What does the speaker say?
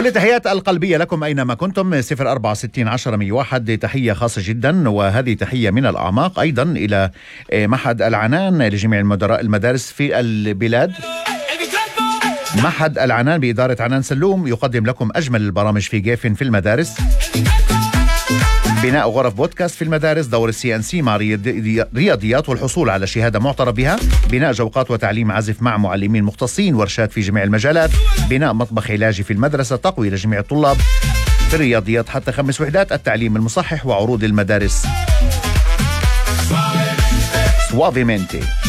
كل التحيات القلبية لكم أينما كنتم. 064 10 101 تحية خاصة جدا، وهذه تحية من الأعماق أيضا إلى معهد العنان لجميع المدارس في البلاد. معهد العنان بإدارة عنان سلوم يقدم لكم أجمل البرامج في جيفن في المدارس، بناء غرف بودكاست في المدارس، دور CNC مع رياضيات والحصول على شهادة معترف بها، بناء جوقات وتعليم عزف مع معلمين مختصين، ورشات في جميع المجالات، بناء مطبخ علاجي في المدرسة، تقوية لجميع الطلاب في الرياضيات حتى 5 وحدات، التعليم المصحح وعروض المدارس. Suavemente.